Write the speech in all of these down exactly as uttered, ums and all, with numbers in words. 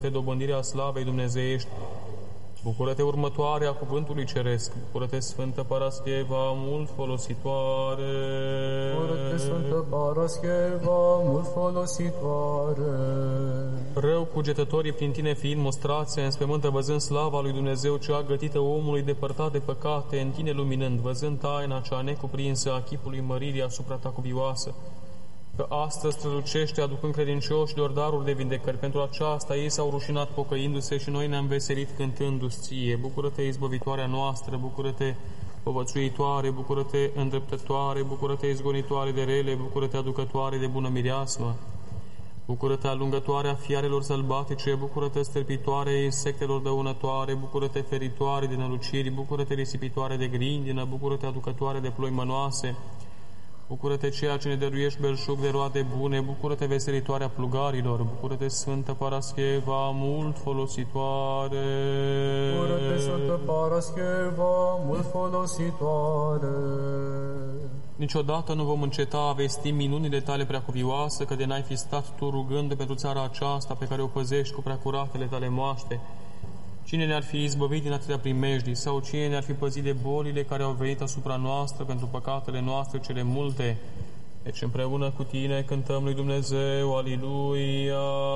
dobândirea slavei dumnezeiești. Bucură-te următoarea cuvântului ceresc. Bucură-te, Sfântă Parascheva, mult folositoare. Bucură-te, Sfântă Parascheva, mult folositoare. Rău cugetătorii prin tine fiind mostrați, se înspăimântă văzând slava lui Dumnezeu cea gătită omului depărtat de păcate, în tine luminând, văzând taina cea necuprinsă a chipului măririi asupra ta cuvioasă. Că astăzi strălucește aducând credincioșilor daruri de vindecări. Pentru aceasta ei s-au rușinat pocăindu-se și noi ne-am veselit cântându-ți ție. Bucură-te, izbăvitoarea noastră, bucură-te, povățuitoare, bucură-te, îndreptătoare, bucură-te, izgonitoare de rele, bucură-te, aducătoare de bună mireasmă. Bucură-te, alungătoarea fiarelor sălbatice, bucură-te, stârpitoare insectelor dăunătoare, bucură-te, feritoare de năluciri, bucură-te, risipitoare de grindină, bucură-te, aducătoare de ploi mănoase. Bucură-te, ceea ce ne dăruiești belșug de roade bune, bucură-te, veselitoarea plugarilor, bucură-te, Sfântă Parascheva, mult folositoare. Bucură-te, Sfântă Parascheva, mult folositoare. Niciodată nu vom înceta a vesti minunile tale preacuvioase, că de n-ai fi stat tu rugând pentru țara aceasta pe care o păzești cu preacuratele tale moaște. Cine ne-ar fi izbăvit din atâtea primejdii, sau cine ne-ar fi păzit de bolile care au venit asupra noastră pentru păcatele noastre cele multe? Deci împreună cu tine cântăm lui Dumnezeu, Aliluia!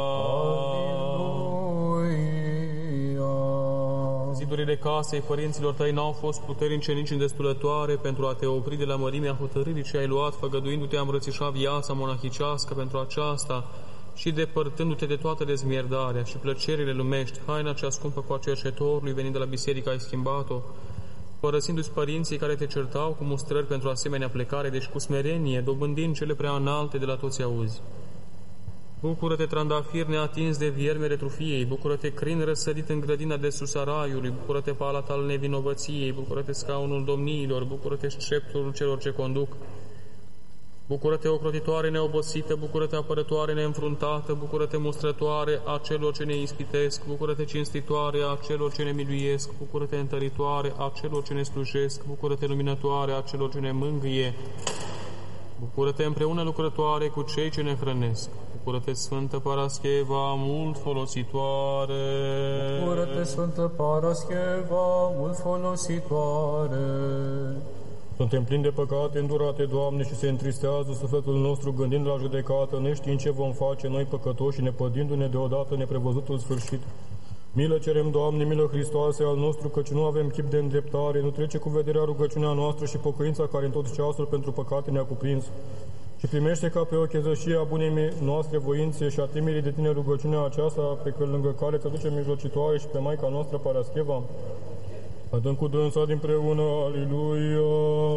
Aliluia! Zidurile casei părinților tăi n-au fost puternice nici îndestulătoare pentru a te opri de la mărimea hotărârii ce ai luat, făgăduindu-te a îmbrățișa viața monahicească pentru aceasta, și depărtându-te de toată dezmierdarea și plăcerile lumești, haina cea scumpă cu a cercetorului venind de la biserică ai schimbat-o, părăsindu-ți părinții care te certau cu mustrări pentru asemenea plecare, deci cu smerenie, dobândind cele prea înalte de la toți auzi. Bucură-te, trandafir neatins de viermele trufiei, bucură-te, crin răsărit în grădina de sus a raiului, bucură-te, palat al nevinovăției, bucură-te, scaunul domniilor, bucură-te, sceptrul celor ce conduc. Bucură-te, ocrotitoare neobosită, bucură-te, apărătoare neînfruntată, bucură-te, mustrătoare a celor ce ne ispitesc, bucură-te, cinstitoare a celor ce ne miluiesc, bucură-te, întăritoare a celor ce ne slujesc, bucură-te, luminătoare a celor ce ne mângâie, bucură-te, împreună lucrătoare cu cei ce ne hrănesc, bucură-te, Sfântă Parascheva, mult folositoare. Bucură-te, Sfântă Parascheva, mult folositoare. Suntem plini de păcate îndurate, Doamne, și se întristează sufletul nostru gândind la judecată, neștiind ce vom face noi păcătoși și nepădindu-ne deodată neprevăzutul sfârșit. Milă cerem, Doamne, milă Hristoase al nostru, căci nu avem chip de îndreptare, nu trece cu vederea rugăciunea noastră și pocăința care în tot ceasul pentru păcate ne-a cuprins. Și primește ca pe o chezășie a bunei noastre voințe și a temerii de Tine rugăciunea aceasta, pe care lângă care te aduce mijlocitoare și pe Maica noastră Parascheva. Adăm cu dânsa dinpreună, Aliluia!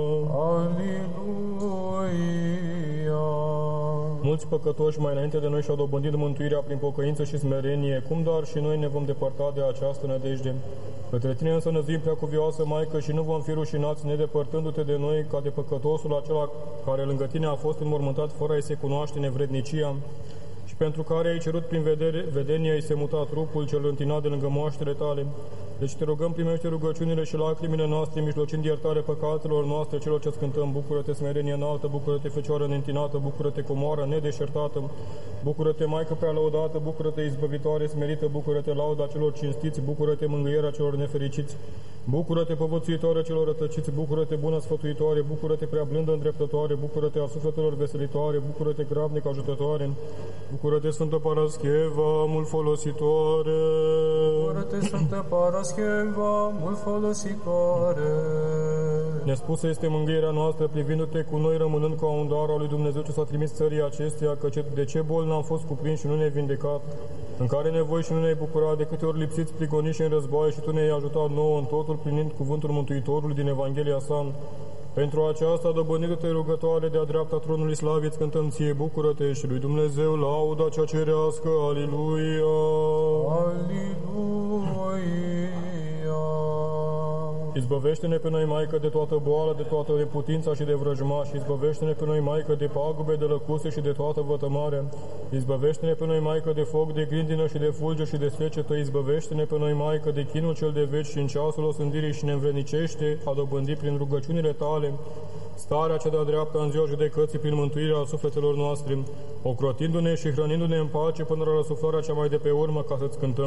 Aliluia! Mulți păcătoși mai înainte de noi și-au dobândit mântuirea prin pocăință și smerenie, cum dar și noi ne vom depărta de această nădejde. Către Tine însă năzim preacuvioasă, Maică, și nu vom fi rușinați nedepărtându-Te de noi ca de păcătosul acela care lângă Tine a fost înmormântat fără a-i se cunoaște nevrednicia, și pentru care ai cerut prin vedere, vedenie ai se muta trupul cel întinat de lângă moaștele Tale. Deci te rugăm, primește rugăciunile și lacrimile noastre, mijlocind iertare păcatelor noastre celor ce cântăm. Bucură-te, smerenie înaltă, bucură-te, Fecioară neîntinată, bucură-te, comoară nedeșertată, bucură-te, Maică prea lăudată, bucură-te, izbăvitoare smerită, bucură-te, lauda celor cinstiți, bucură-te, mângâierea celor nefericiți, bucură-te, povățuitoare celor rătăciți, bucură-te, bună sfătuitoare, bucură-te, prea blândă îndreptătoare, bucură-te, a sufletelor veselitoare, bucură-te, grabnic ajutătoare, bucură-te, Sfântă Parascheva, mult folositoare. Bucură-te, Sfântă Parascheva, mult folositoare. Nespusă este mângâierea noastră, privindu-Te cu noi, rămânând ca un dar al lui Dumnezeu ce s-a trimis țării acesteia, căci de ce bol n-am fost cuprins și nu ne-ai vindecat, în care nevoi și nu ne-ai bucurat, de câte ori lipsiți, prigoniți și în războaie, și Tu ne-ai ajutat nouă în totul, plinind cuvântul Mântuitorului din Evanghelia sa. Pentru aceasta, dobândindu-Te rugătoare de-a dreapta tronului slavii, îți cântăm Ție, bucură-te, și lui Dumnezeu lauda cea cerească, Aliluia! Aliluia! Izbăvește-ne pe noi, Maică, de toată boală, de toată neputința și de vrăjmași. Izbăvește-ne pe noi, Maică, de pagube, de lăcuse și de toată vătămarea. Izbăvește-ne pe noi, Maică, de foc, de grindină și de fulger și de sfecetă. Izbăvește-ne pe noi, Maică, de chinul cel de veci și în ceasul osândirii și ne învrednicește a dobândi prin rugăciunile Tale starea cea de-a dreaptă în ziua judecății prin mântuirea sufletelor noastre, ocrotindu-ne și hrănindu-ne în pace până la răsuflarea cea mai de pe urmă, ca să-ți cântăm